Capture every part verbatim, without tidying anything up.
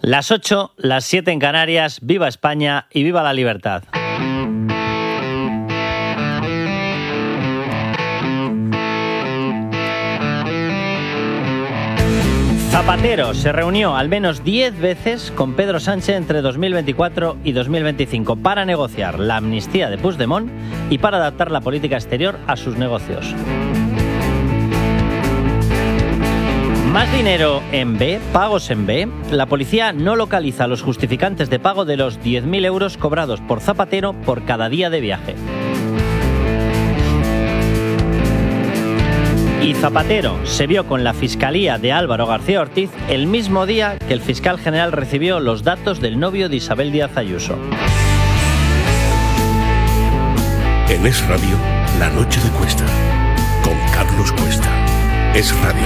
Las ocho, las siete en Canarias, viva España y viva la libertad. Zapatero se reunió al menos diez veces con Pedro Sánchez entre dos mil veinticuatro y dos mil veinticinco para negociar la amnistía de Puigdemont y para adaptar la política exterior a sus negocios. Más dinero en B, pagos en B. La policía no localiza los justificantes de pago de los diez mil euros cobrados por Zapatero por cada día de viaje. Y Zapatero se vio con la Fiscalía de Álvaro García Ortiz el mismo día que el fiscal general recibió los datos del novio de Isabel Díaz Ayuso. En Es Radio, La Noche de Cuesta, con Carlos Cuesta. Es Radio.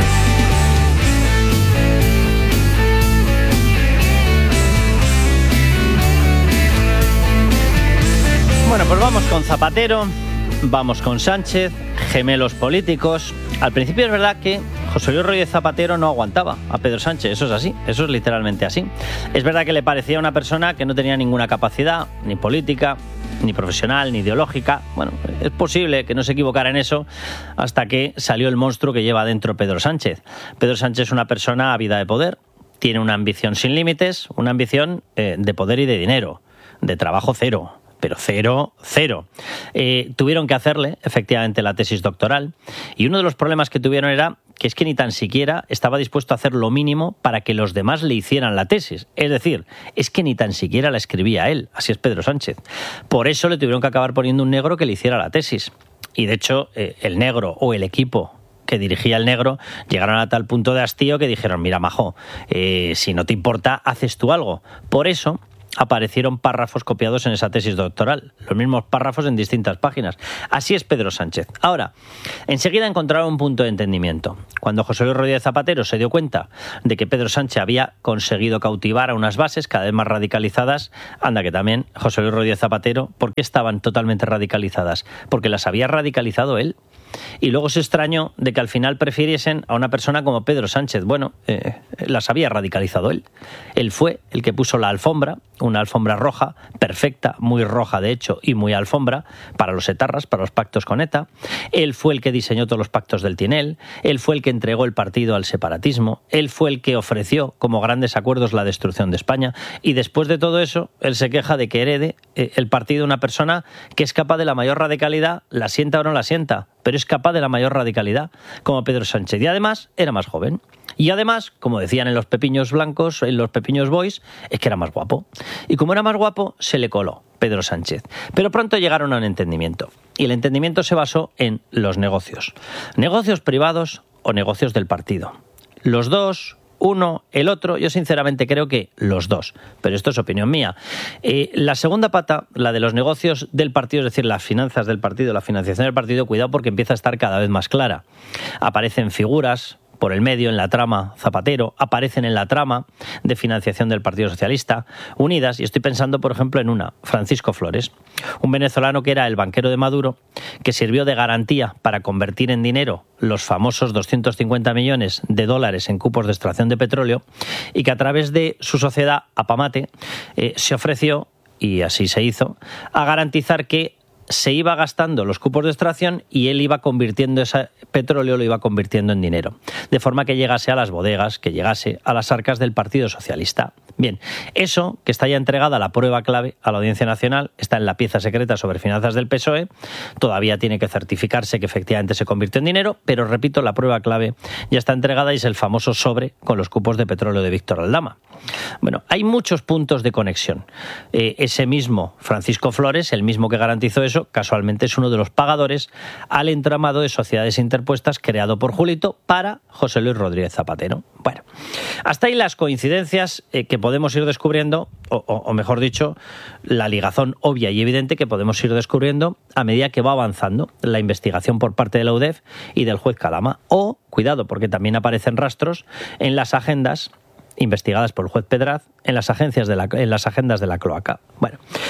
Bueno, pues vamos con Zapatero, vamos con Sánchez, gemelos políticos. Al principio es verdad que José Luis Rodríguez Zapatero no aguantaba a Pedro Sánchez, eso es así, eso es literalmente así. Es verdad que le parecía una persona que no tenía ninguna capacidad, ni política, ni profesional, ni ideológica. Bueno, es posible que no se equivocara en eso hasta que salió el monstruo que lleva dentro Pedro Sánchez. Pedro Sánchez es una persona ávida de poder, tiene una ambición sin límites, una ambición eh, de poder y de dinero, de trabajo cero. Pero cero, cero. Eh, tuvieron que hacerle, efectivamente, la tesis doctoral. Y uno de los problemas que tuvieron era que es que ni tan siquiera estaba dispuesto a hacer lo mínimo para que los demás le hicieran la tesis. Es decir, es que ni tan siquiera la escribía él. Así es Pedro Sánchez. Por eso le tuvieron que acabar poniendo un negro que le hiciera la tesis. Y de hecho, eh, el negro o el equipo que dirigía el negro llegaron a tal punto de hastío que dijeron, mira, majo, eh, si no te importa, haces tú algo. Por eso aparecieron párrafos copiados en esa tesis doctoral, los mismos párrafos en distintas páginas. Así es Pedro Sánchez. Ahora, enseguida encontraron un punto de entendimiento. Cuando José Luis Rodríguez Zapatero se dio cuenta de que Pedro Sánchez había conseguido cautivar a unas bases cada vez más radicalizadas, anda que también José Luis Rodríguez Zapatero, ¿por qué estaban totalmente radicalizadas? Porque las había radicalizado él. Y luego se extrañó de que al final prefiriesen a una persona como Pedro Sánchez. Bueno, eh, las había radicalizado él. Él fue el que puso la alfombra, una alfombra roja, perfecta, muy roja de hecho, y muy alfombra, para los etarras, para los pactos con ETA. Él fue el que diseñó todos los pactos del Tinel. Él fue el que entregó el partido al separatismo. Él fue el que ofreció como grandes acuerdos la destrucción de España. Y después de todo eso, él se queja de que herede eh, el partido de una persona que es capaz de la mayor radicalidad, la sienta o no la sienta, pero es capaz de la mayor radicalidad, como Pedro Sánchez. Y además, era más joven. Y además, como decían en los Pepiños Blancos, en los Pepiños Boys, es que era más guapo. Y como era más guapo, se le coló Pedro Sánchez. Pero pronto llegaron a un entendimiento. Y el entendimiento se basó en los negocios. Negocios privados o negocios del partido. Los dos, uno, el otro, yo sinceramente creo que los dos, pero esto es opinión mía. Eh, la segunda pata, la de los negocios del partido, es decir, las finanzas del partido, la financiación del partido, cuidado porque empieza a estar cada vez más clara. Aparecen figuras por el medio en la trama Zapatero, aparecen en la trama de financiación del Partido Socialista, unidas, y estoy pensando, por ejemplo, en una, Francisco Flores, un venezolano que era el banquero de Maduro, que sirvió de garantía para convertir en dinero los famosos doscientos cincuenta millones de dólares en cupos de extracción de petróleo, y que a través de su sociedad Apamate eh, se ofreció, y así se hizo, a garantizar que se iba gastando los cupos de extracción y él iba convirtiendo ese petróleo, lo iba convirtiendo en dinero, de forma que llegase a las bodegas, que llegase a las arcas del Partido Socialista. Bien, eso, que está ya entregada la prueba clave a la Audiencia Nacional, está en la pieza secreta sobre finanzas del P S O E, todavía tiene que certificarse que efectivamente se convirtió en dinero, pero repito, la prueba clave ya está entregada y es el famoso sobre con los cupos de petróleo de Víctor Aldama. Bueno, hay muchos puntos de conexión. Eh, ese mismo Francisco Flores, el mismo que garantizó eso, casualmente es uno de los pagadores al entramado de sociedades interpuestas creado por Julito para José Luis Rodríguez Zapatero. Bueno, hasta ahí las coincidencias eh, que podemos ir descubriendo, o, o, o mejor dicho, la ligazón obvia y evidente que podemos ir descubriendo a medida que va avanzando la investigación por parte de la U D E F y del juez Calama. O, cuidado, porque también aparecen rastros en las agendas investigadas por el juez Pedraz en las agencias de la, en las agendas de la cloaca. Bueno,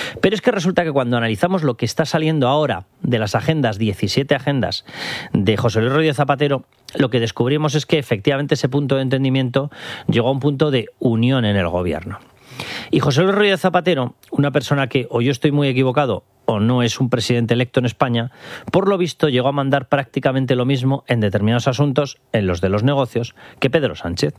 Pero es que resulta que cuando analizamos lo que está saliendo ahora de las agendas, diecisiete agendas de José Luis Rodríguez Zapatero, lo que descubrimos es que efectivamente ese punto de entendimiento llegó a un punto de unión en el gobierno. Y José Luis Rodríguez Zapatero, una persona que o yo estoy muy equivocado o no es un presidente electo en España, por lo visto llegó a mandar prácticamente lo mismo en determinados asuntos, en los de los negocios, que Pedro Sánchez.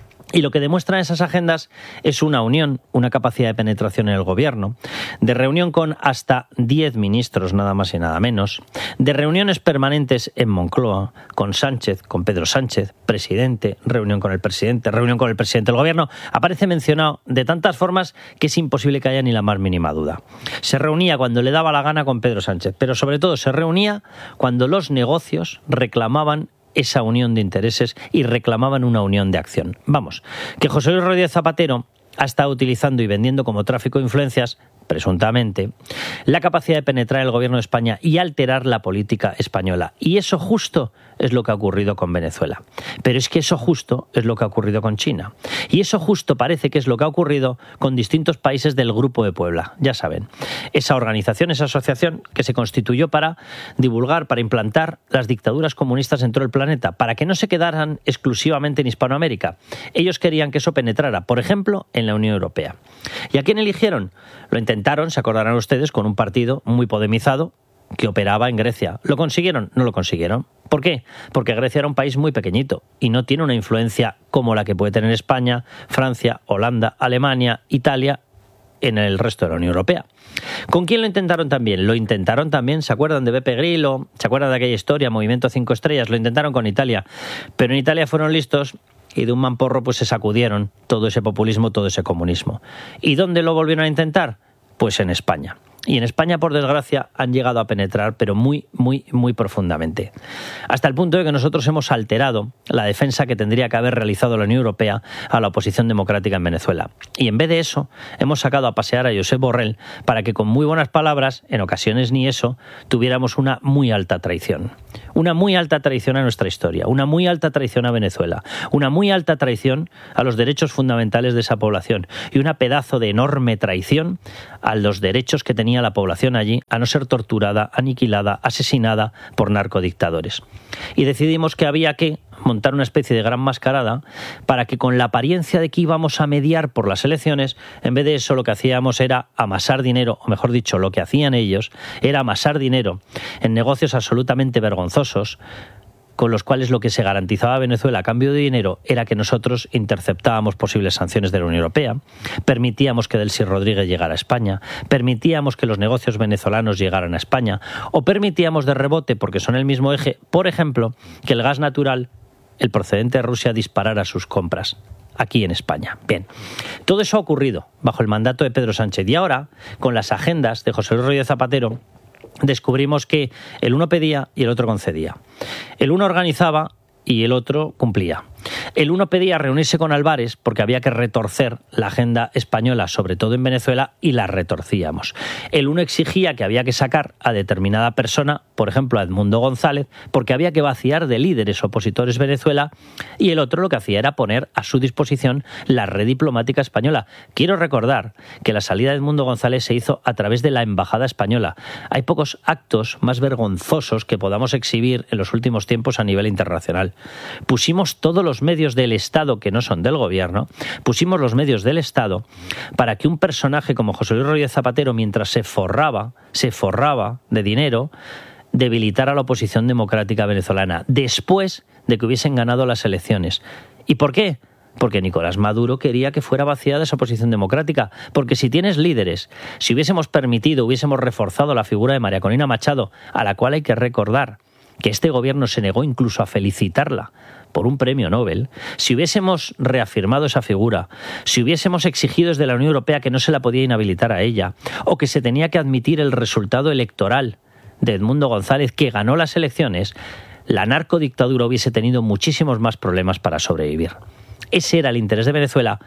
Y lo que demuestran esas agendas es una unión, una capacidad de penetración en el gobierno, de reunión con hasta diez ministros, nada más y nada menos, de reuniones permanentes en Moncloa, con Sánchez, con Pedro Sánchez, presidente, reunión con el presidente, reunión con el presidente del gobierno. Aparece mencionado de tantas formas que es imposible que haya ni la más mínima duda. Se reunía cuando le daba la gana con Pedro Sánchez, pero sobre todo se reunía cuando los negocios reclamaban esa unión de intereses y reclamaban una unión de acción. Vamos, que José Luis Rodríguez Zapatero ha estado utilizando y vendiendo como tráfico de influencias, presuntamente, la capacidad de penetrar el gobierno de España y alterar la política española. Y eso justo es lo que ha ocurrido con Venezuela. Pero es que eso justo es lo que ha ocurrido con China. Y eso justo parece que es lo que ha ocurrido con distintos países del Grupo de Puebla. Ya saben, esa organización, esa asociación que se constituyó para divulgar, para implantar las dictaduras comunistas en todo el planeta, para que no se quedaran exclusivamente en Hispanoamérica. Ellos querían que eso penetrara, por ejemplo, en la Unión Europea. ¿Y a quién eligieron? Lo intentaron, se acordarán ustedes, con un partido muy podemizado que operaba en Grecia. ¿Lo consiguieron? No lo consiguieron. ¿Por qué? Porque Grecia era un país muy pequeñito y no tiene una influencia como la que puede tener España, Francia, Holanda, Alemania, Italia en el resto de la Unión Europea. ¿Con quién lo intentaron también? Lo intentaron también, ¿se acuerdan de Beppe Grillo? ¿Se acuerdan de aquella historia, Movimiento Cinco Estrellas? Lo intentaron con Italia, pero en Italia fueron listos y de un mamporro pues se sacudieron todo ese populismo, todo ese comunismo. ¿Y dónde lo volvieron a intentar? Pues en España. Y en España, por desgracia, han llegado a penetrar, pero muy, muy, muy profundamente. Hasta el punto de que nosotros hemos alterado la defensa que tendría que haber realizado la Unión Europea a la oposición democrática en Venezuela. Y en vez de eso, hemos sacado a pasear a Josep Borrell para que con muy buenas palabras, en ocasiones ni eso, tuviéramos una muy alta traición. Una muy alta traición a nuestra historia, una muy alta traición a Venezuela, una muy alta traición a los derechos fundamentales de esa población y una pedazo de enorme traición a los derechos que tenía la población allí a no ser torturada, aniquilada, asesinada por narcodictadores. Y decidimos que había que montar una especie de gran mascarada para que con la apariencia de que íbamos a mediar por las elecciones, en vez de eso lo que hacíamos era amasar dinero, o mejor dicho, lo que hacían ellos era amasar dinero en negocios absolutamente vergonzosos, con los cuales lo que se garantizaba a Venezuela a cambio de dinero era que nosotros interceptábamos posibles sanciones de la Unión Europea, permitíamos que Delcy Rodríguez llegara a España, permitíamos que los negocios venezolanos llegaran a España, o permitíamos de rebote, porque son el mismo eje, por ejemplo, que el gas natural, el procedente de Rusia, disparara sus compras aquí en España. Bien, todo eso ha ocurrido bajo el mandato de Pedro Sánchez y ahora, con las agendas de José Luis Rodríguez Zapatero, descubrimos que el uno pedía y el otro concedía. El uno organizaba y el otro cumplía. El uno pedía reunirse con Álvarez porque había que retorcer la agenda española, sobre todo en Venezuela, y la retorcíamos. El uno exigía que había que sacar a determinada persona, por ejemplo a Edmundo González, porque había que vaciar de líderes opositores Venezuela, y el otro lo que hacía era poner a su disposición la red diplomática española. Quiero recordar que la salida de Edmundo González se hizo a través de la Embajada Española. Hay pocos actos más vergonzosos que podamos exhibir en los últimos tiempos a nivel internacional. Pusimos todos los medios del Estado que no son del gobierno, pusimos los medios del Estado para que un personaje como José Luis Rodríguez Zapatero, mientras se forraba, se forraba de dinero, debilitara a la oposición democrática venezolana después de que hubiesen ganado las elecciones. ¿Y por qué? Porque Nicolás Maduro quería que fuera vaciada esa oposición democrática. Porque si tienes líderes, si hubiésemos permitido, hubiésemos reforzado la figura de María Corina Machado, a la cual hay que recordar que este gobierno se negó incluso a felicitarla por un premio Nobel, si hubiésemos reafirmado esa figura, si hubiésemos exigido desde la Unión Europea que no se la podía inhabilitar a ella, o que se tenía que admitir el resultado electoral de Edmundo González, que ganó las elecciones, la narcodictadura hubiese tenido muchísimos más problemas para sobrevivir. Ese era el interés de Venezuela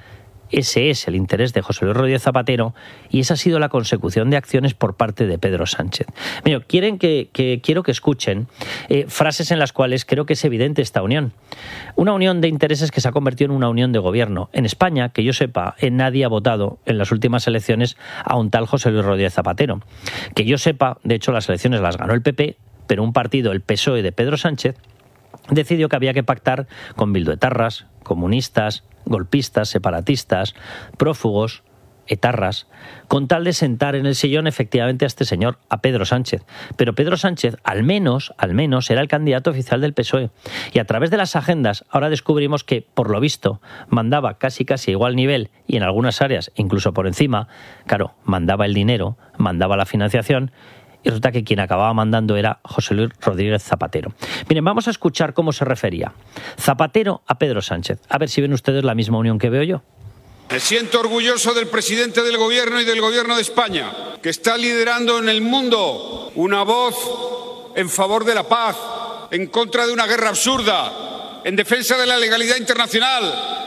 Ese es el interés de José Luis Rodríguez Zapatero y esa ha sido la consecución de acciones por parte de Pedro Sánchez. Mira, quieren que, que, quiero que escuchen eh, frases en las cuales creo que es evidente esta unión. Una unión de intereses que se ha convertido en una unión de gobierno. En España, que yo sepa, eh, nadie ha votado en las últimas elecciones a un tal José Luis Rodríguez Zapatero. Que yo sepa, de hecho las elecciones las ganó el P P, pero un partido, el P S O E de Pedro Sánchez, decidió que había que pactar con bilduetarras, comunistas, golpistas, separatistas, prófugos, etarras, con tal de sentar en el sillón efectivamente a este señor, a Pedro Sánchez. Pero Pedro Sánchez, al menos, al menos, era el candidato oficial del P S O E. Y a través de las agendas, ahora descubrimos que, por lo visto, mandaba casi casi a igual nivel y en algunas áreas incluso por encima. Claro, mandaba el dinero, mandaba la financiación. Y resulta que quien acababa mandando era José Luis Rodríguez Zapatero. Miren, vamos a escuchar cómo se refería Zapatero a Pedro Sánchez. A ver si ven ustedes la misma unión que veo yo. Me siento orgulloso del presidente del Gobierno y del Gobierno de España, que está liderando en el mundo una voz en favor de la paz, en contra de una guerra absurda, en defensa de la legalidad internacional.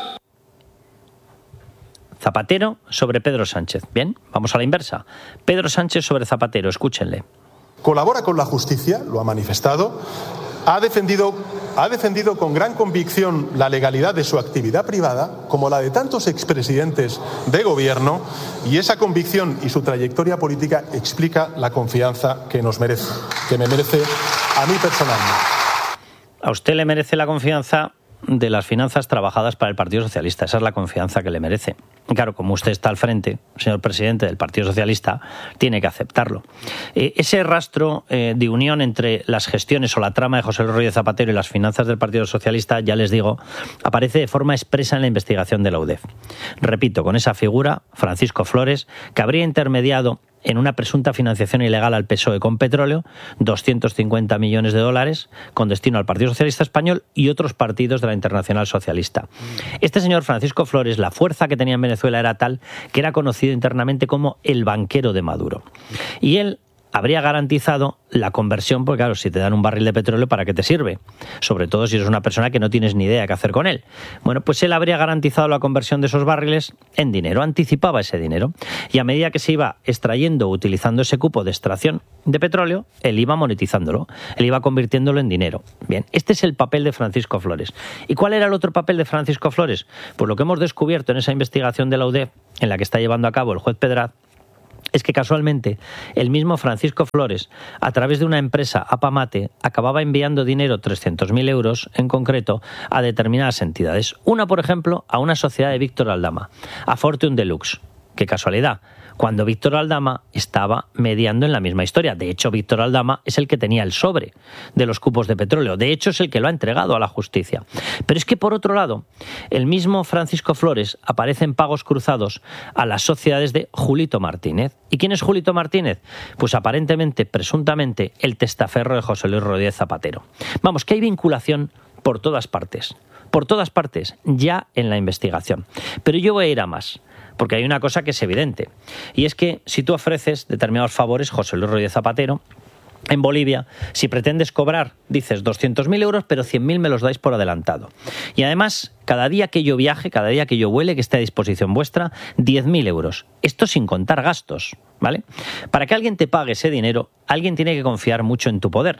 Zapatero sobre Pedro Sánchez. Bien, vamos a la inversa. Pedro Sánchez sobre Zapatero, escúchenle. Colabora con la justicia, lo ha manifestado, ha defendido, ha defendido con gran convicción la legalidad de su actividad privada, como la de tantos expresidentes de gobierno, y esa convicción y su trayectoria política explica la confianza que nos merece, que me merece a mí personalmente. A usted le merece la confianza de las finanzas trabajadas para el Partido Socialista. Esa es la confianza que le merece. Claro, como usted está al frente, señor presidente del Partido Socialista, tiene que aceptarlo. Eh, ese rastro eh, de unión entre las gestiones o la trama de José Luis Rodríguez Zapatero y las finanzas del Partido Socialista, ya les digo, aparece de forma expresa en la investigación de la U D E F. Repito, con esa figura, Francisco Flores, que habría intermediado en una presunta financiación ilegal al P S O E con petróleo, doscientos cincuenta millones de dólares con destino al Partido Socialista Español y otros partidos de la Internacional Socialista. Este señor Francisco Flores, la fuerza que tenía en Venezuela era tal que era conocido internamente como el banquero de Maduro. Y él habría garantizado la conversión, porque claro, si te dan un barril de petróleo, ¿para qué te sirve? Sobre todo si eres una persona que no tienes ni idea qué hacer con él. Bueno, pues él habría garantizado la conversión de esos barriles en dinero, anticipaba ese dinero. Y a medida que se iba extrayendo, utilizando ese cupo de extracción de petróleo, él iba monetizándolo, él iba convirtiéndolo en dinero. Bien, este es el papel de Francisco Flores. ¿Y cuál era el otro papel de Francisco Flores? Pues lo que hemos descubierto en esa investigación de la U D E F, en la que está llevando a cabo el juez Pedraz, es que casualmente el mismo Francisco Flores, a través de una empresa Apamate, acababa enviando dinero, trescientos mil euros en concreto, a determinadas entidades. Una, por ejemplo, a una sociedad de Víctor Aldama, a Fortune Deluxe. Qué casualidad, cuando Víctor Aldama estaba mediando en la misma historia. De hecho, Víctor Aldama es el que tenía el sobre de los cupos de petróleo. De hecho, es el que lo ha entregado a la justicia. Pero es que, por otro lado, el mismo Francisco Flores aparece en pagos cruzados a las sociedades de Julito Martínez. ¿Y quién es Julito Martínez? Pues aparentemente, presuntamente, el testaferro de José Luis Rodríguez Zapatero. Vamos, que hay vinculación por todas partes. Por todas partes, ya en la investigación. Pero yo voy a ir a más. Porque hay una cosa que es evidente, y es que si tú ofreces determinados favores, José Luis Rodríguez Zapatero, en Bolivia, si pretendes cobrar, dices doscientos mil euros, pero cien mil me los dais por adelantado. Y además, cada día que yo viaje, cada día que yo vuele, que esté a disposición vuestra, diez mil euros. Esto sin contar gastos, ¿vale? Para que alguien te pague ese dinero, alguien tiene que confiar mucho en tu poder.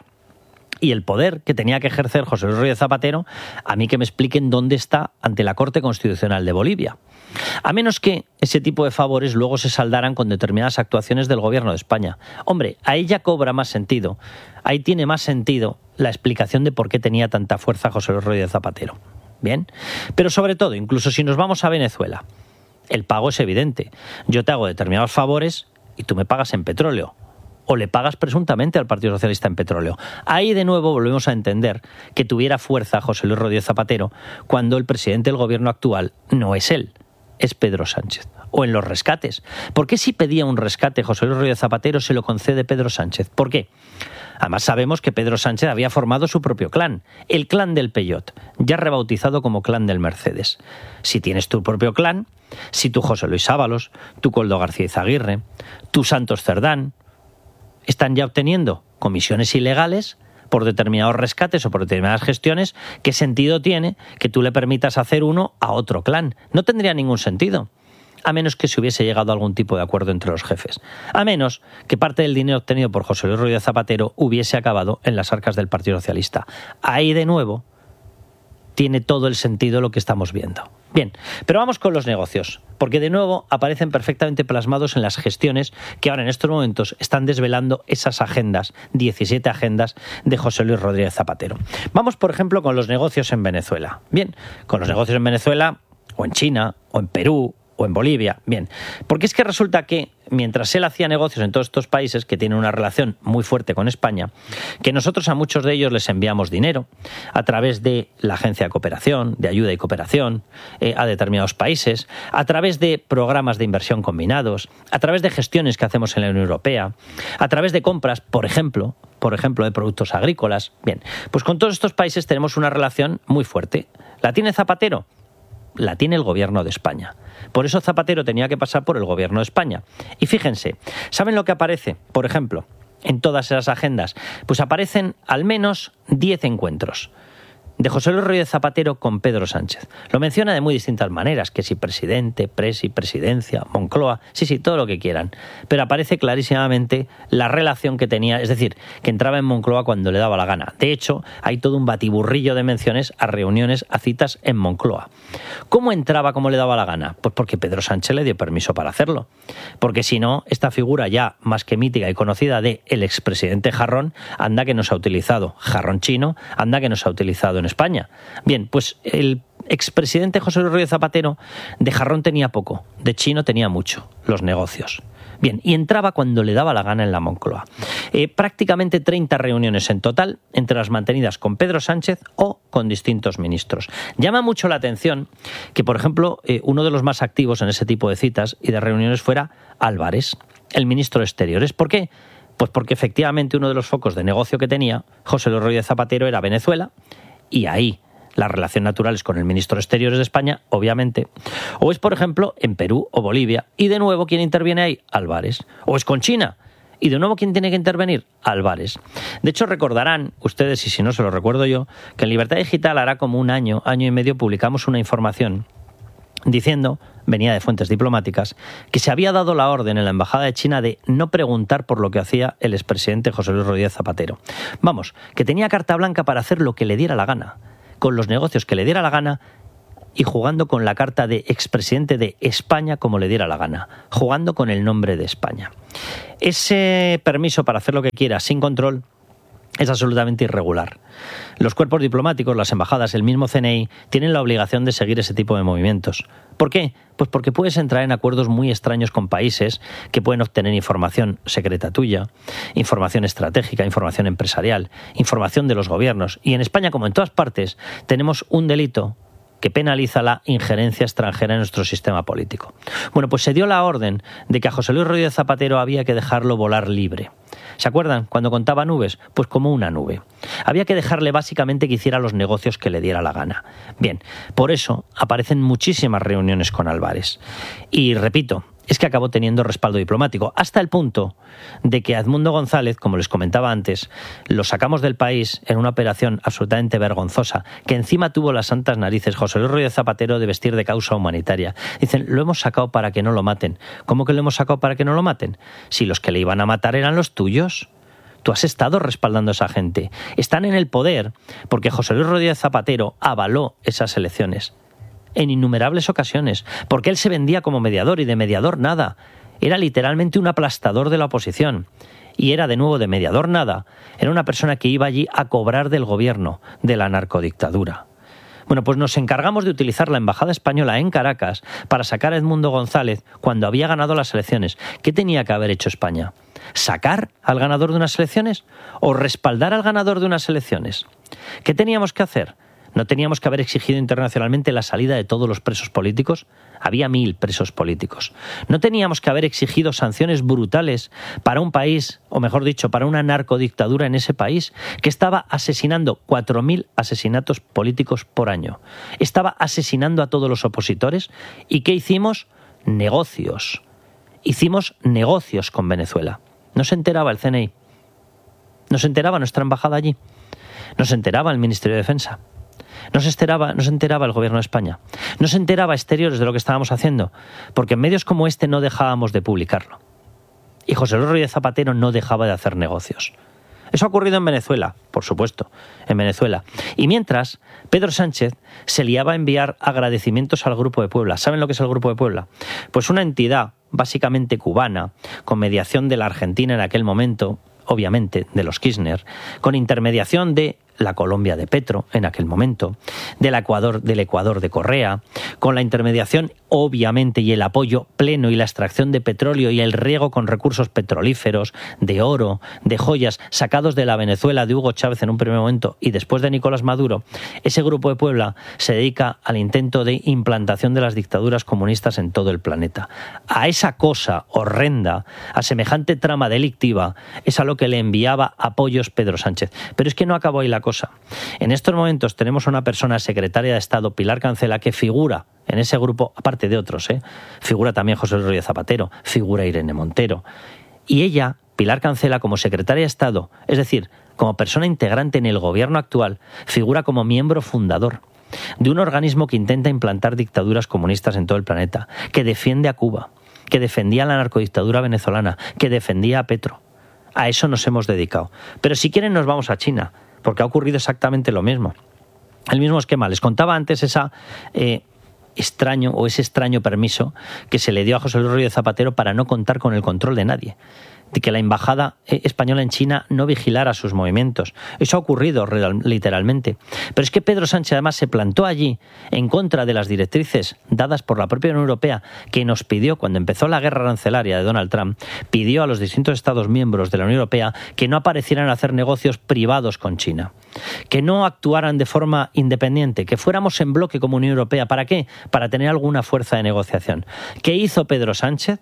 Y el poder que tenía que ejercer José Luis Rodríguez Zapatero, a mí que me expliquen dónde está ante la Corte Constitucional de Bolivia. A menos que ese tipo de favores luego se saldaran con determinadas actuaciones del Gobierno de España. Hombre, ahí ya cobra más sentido. Ahí tiene más sentido la explicación de por qué tenía tanta fuerza José Luis Rodríguez Zapatero. Bien, pero sobre todo, incluso si nos vamos a Venezuela, el pago es evidente. Yo te hago determinados favores y tú me pagas en petróleo. O le pagas presuntamente al Partido Socialista en petróleo. Ahí de nuevo volvemos a entender que tuviera fuerza José Luis Rodríguez Zapatero cuando el presidente del gobierno actual no es él, es Pedro Sánchez. O en los rescates. ¿Por qué si pedía un rescate José Luis Rodríguez Zapatero se lo concede Pedro Sánchez? ¿Por qué? Además sabemos que Pedro Sánchez había formado su propio clan, el clan del Peyot, ya rebautizado como clan del Mercedes. Si tienes tu propio clan, si tú José Luis Ábalos, tú Koldo García Izaguirre, tú Santos Cerdán, están ya obteniendo comisiones ilegales por determinados rescates o por determinadas gestiones, ¿qué sentido tiene que tú le permitas hacer uno a otro clan? No tendría ningún sentido, a menos que se hubiese llegado a algún tipo de acuerdo entre los jefes. A menos que parte del dinero obtenido por José Luis Rodríguez Zapatero hubiese acabado en las arcas del Partido Socialista. Ahí, de nuevo, tiene todo el sentido lo que estamos viendo. Bien, pero vamos con los negocios, porque de nuevo aparecen perfectamente plasmados en las gestiones que ahora en estos momentos están desvelando esas agendas, diecisiete agendas de José Luis Rodríguez Zapatero. Vamos, por ejemplo, con los negocios en Venezuela. Bien, con los negocios en Venezuela, o en China, o en Perú, o en Bolivia. Bien, porque es que resulta que mientras él hacía negocios en todos estos países que tienen una relación muy fuerte con España, que nosotros a muchos de ellos les enviamos dinero a través de la Agencia de Cooperación, de Ayuda y Cooperación, eh, a determinados países, a través de programas de inversión combinados, a través de gestiones que hacemos en la Unión Europea, a través de compras, por ejemplo, por ejemplo, de productos agrícolas. Bien, pues con todos estos países tenemos una relación muy fuerte. ¿La tiene Zapatero? La tiene el gobierno de España. Por eso Zapatero tenía que pasar por el gobierno de España. Y fíjense, ¿saben lo que aparece? Por ejemplo, en todas esas agendas, pues aparecen al menos diez encuentros de José Luis Rodríguez Zapatero con Pedro Sánchez. Lo menciona de muy distintas maneras, que si presidente, presi, presidencia, Moncloa, sí, sí, todo lo que quieran. Pero aparece clarísimamente la relación que tenía, es decir, que entraba en Moncloa cuando le daba la gana. De hecho, hay todo un batiburrillo de menciones a reuniones, a citas en Moncloa. ¿Cómo entraba como le daba la gana? Pues porque Pedro Sánchez le dio permiso para hacerlo. Porque si no, esta figura ya más que mítica y conocida de el expresidente Jarrón, anda que nos ha utilizado. Jarrón chino, anda que nos ha utilizado en España. Bien, pues el expresidente José Luis Rodríguez Zapatero de jarrón tenía poco, de chino tenía mucho, los negocios. Bien, y entraba cuando le daba la gana en la Moncloa. Eh, prácticamente treinta reuniones en total, entre las mantenidas con Pedro Sánchez o con distintos ministros. Llama mucho la atención que, por ejemplo, eh, uno de los más activos en ese tipo de citas y de reuniones fuera Álvarez, el ministro de Exteriores. ¿Por qué? Pues porque efectivamente uno de los focos de negocio que tenía José Luis Rodríguez Zapatero era Venezuela, y ahí la relación natural es con el ministro de Exteriores de España, obviamente. O es, por ejemplo, en Perú o Bolivia. Y de nuevo, ¿quién interviene ahí? Álvarez. O es con China. Y de nuevo, ¿quién tiene que intervenir? Álvarez. De hecho, recordarán ustedes, y si no se lo recuerdo yo, que en Libertad Digital hará como un año, año y medio, publicamos una información diciendo, venía de fuentes diplomáticas, que se había dado la orden en la Embajada de China de no preguntar por lo que hacía el expresidente José Luis Rodríguez Zapatero. Vamos, que tenía carta blanca para hacer lo que le diera la gana, con los negocios que le diera la gana y jugando con la carta de expresidente de España como le diera la gana, jugando con el nombre de España. Ese permiso para hacer lo que quiera sin control es absolutamente irregular. Los cuerpos diplomáticos, las embajadas, el mismo C N I, tienen la obligación de seguir ese tipo de movimientos. ¿Por qué? Pues porque puedes entrar en acuerdos muy extraños con países que pueden obtener información secreta tuya, información estratégica, información empresarial, información de los gobiernos. Y en España, como en todas partes, tenemos un delito que penaliza la injerencia extranjera en nuestro sistema político. Bueno, pues se dio la orden de que a José Luis Rodríguez Zapatero había que dejarlo volar libre. ¿Se acuerdan cuando contaba nubes? Pues como una nube. Había que dejarle básicamente que hiciera los negocios que le diera la gana. Bien, por eso aparecen muchísimas reuniones con Álvarez. Y repito, es que acabó teniendo respaldo diplomático, hasta el punto de que a Edmundo González, como les comentaba antes, lo sacamos del país en una operación absolutamente vergonzosa, que encima tuvo las santas narices José Luis Rodríguez Zapatero de vestir de causa humanitaria. Dicen, lo hemos sacado para que no lo maten. ¿Cómo que lo hemos sacado para que no lo maten? Si los que le iban a matar eran los tuyos. Tú has estado respaldando a esa gente. Están en el poder porque José Luis Rodríguez Zapatero avaló esas elecciones en innumerables ocasiones, porque él se vendía como mediador y de mediador nada. Era literalmente un aplastador de la oposición. Y era de nuevo de mediador nada. Era una persona que iba allí a cobrar del gobierno, de la narcodictadura. Bueno, pues nos encargamos de utilizar la embajada española en Caracas para sacar a Edmundo González cuando había ganado las elecciones. ¿Qué tenía que haber hecho España? ¿Sacar al ganador de unas elecciones? ¿O respaldar al ganador de unas elecciones? ¿Qué teníamos que hacer? ¿No teníamos que haber exigido internacionalmente la salida de todos los presos políticos? Había mil presos políticos. ¿No teníamos que haber exigido sanciones brutales para un país, o mejor dicho, para una narcodictadura en ese país, que estaba asesinando cuatro mil asesinatos políticos por año? Estaba asesinando a todos los opositores. ¿Y qué hicimos? Negocios. Hicimos negocios con Venezuela. ¿No se enteraba el C N I? ¿No se enteraba nuestra embajada allí? No se enteraba el Ministerio de Defensa. No se enteraba, no se enteraba el Gobierno de España. No se enteraba Exteriores de lo que estábamos haciendo, porque en medios como este no dejábamos de publicarlo. Y José Luis Rodríguez Zapatero no dejaba de hacer negocios. Eso ha ocurrido en Venezuela, por supuesto, en Venezuela. Y mientras, Pedro Sánchez se liaba a enviar agradecimientos al Grupo de Puebla. ¿Saben lo que es el Grupo de Puebla? Pues una entidad básicamente cubana, con mediación de la Argentina en aquel momento, obviamente de los Kirchner, con intermediación de la Colombia de Petro en aquel momento, del Ecuador, del Ecuador de Correa, con la intermediación obviamente y el apoyo pleno y la extracción de petróleo y el riego con recursos petrolíferos, de oro, de joyas sacados de la Venezuela de Hugo Chávez en un primer momento y después de Nicolás Maduro. Ese Grupo de Puebla se dedica al intento de implantación de las dictaduras comunistas en todo el planeta. A esa cosa horrenda, a semejante trama delictiva, es a lo que le enviaba apoyos Pedro Sánchez. Pero es que no acabó ahí la cosa. En estos momentos tenemos a una persona, secretaria de Estado, Pilar Cancela, que figura en ese grupo, aparte de otros, ¿eh? Figura también José Luis Rodríguez Zapatero, figura Irene Montero. Y ella, Pilar Cancela, como secretaria de Estado, es decir, como persona integrante en el gobierno actual, figura como miembro fundador de un organismo que intenta implantar dictaduras comunistas en todo el planeta, que defiende a Cuba, que defendía la narcodictadura venezolana, que defendía a Petro. A eso nos hemos dedicado. Pero si quieren nos vamos a China, porque ha ocurrido exactamente lo mismo. El mismo esquema. Les contaba antes esa eh, extraño o ese extraño permiso que se le dio a José Luis Rodríguez Zapatero para no contar con el control de nadie, de que la embajada española en China no vigilara sus movimientos. Eso ha ocurrido literalmente. Pero es que Pedro Sánchez además se plantó allí en contra de las directrices dadas por la propia Unión Europea, que nos pidió, cuando empezó la guerra arancelaria de Donald Trump, pidió a los distintos Estados miembros de la Unión Europea que no aparecieran a hacer negocios privados con China, que no actuaran de forma independiente, que fuéramos en bloque como Unión Europea. ¿Para qué? Para tener alguna fuerza de negociación. ¿Qué hizo Pedro Sánchez?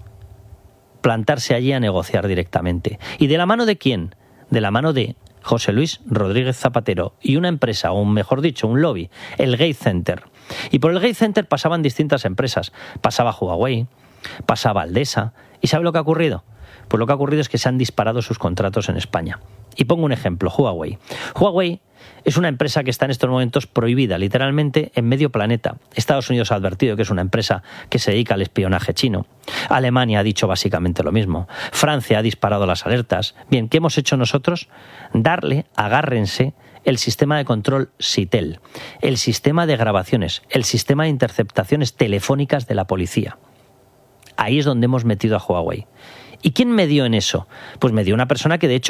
Plantarse allí a negociar directamente. ¿Y de la mano de quién? De la mano de José Luis Rodríguez Zapatero y una empresa, o mejor dicho, un lobby, el Gates Center. Y por el Gates Center pasaban distintas empresas. Pasaba Huawei, pasaba Aldesa. ¿Y sabe lo que ha ocurrido? Pues lo que ha ocurrido es que se han disparado sus contratos en España. Y pongo un ejemplo, Huawei. Huawei es una empresa que está en estos momentos prohibida, literalmente, en medio planeta. Estados Unidos ha advertido que es una empresa que se dedica al espionaje chino. Alemania ha dicho básicamente lo mismo. Francia ha disparado las alertas. Bien, ¿qué hemos hecho nosotros? Darle, agárrense, el sistema de control SITEL, el sistema de grabaciones, el sistema de interceptaciones telefónicas de la policía. Ahí es donde hemos metido a Huawei. ¿Y quién me dio en eso? Pues me dio una persona que de hecho